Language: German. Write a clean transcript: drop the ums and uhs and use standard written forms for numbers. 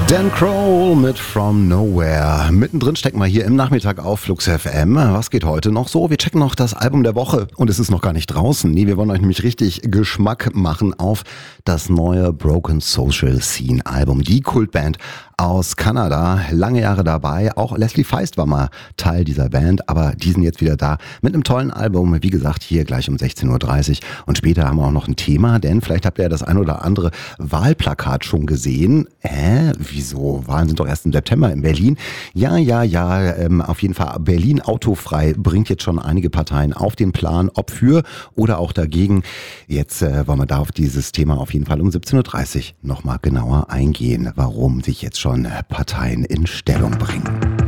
Dan Kroll mit From Nowhere. Mittendrin stecken wir hier im Nachmittag auf Flux FM. Was geht heute noch so? Wir checken noch das Album der Woche und es ist noch gar nicht draußen. Nee, wir wollen euch nämlich richtig Geschmack machen auf das neue Broken Social Scene Album. Die Kultband aus Kanada, lange Jahre dabei. Auch Leslie Feist war mal Teil dieser Band, aber die sind jetzt wieder da mit einem tollen Album. Wie gesagt, hier gleich um 16.30 Uhr. Und später haben wir auch noch ein Thema, denn vielleicht habt ihr ja das ein oder andere Wahlplakat schon gesehen. Wieso? Wahlen sind doch erst im September in Berlin. Ja, auf jeden Fall Berlin autofrei bringt jetzt schon einige Parteien auf den Plan, ob für oder auch dagegen. Jetzt wollen wir da auf dieses Thema auf jeden Fall um 17.30 Uhr nochmal genauer eingehen, warum sich jetzt schon Parteien in Stellung bringen.